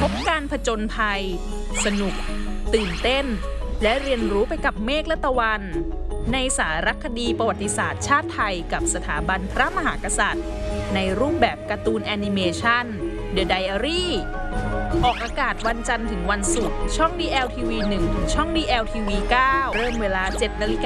บการผจญภัยสนุกตื่นเต้นและเรียนรู้ไปกับเมฆและตะวันในสารคดีประวัติศาสตร์ชาติไทยกับสถาบันพระมหากษัตริย์ในรูปแบบการ์ตูนแอนิเมชัน The Diary ออกอากาศวันจันทร์ถึงวันศุกร์ช่อง DLTV 1 ถึงช่อง DLTV 9 เริ่มเวลา 7:00 น.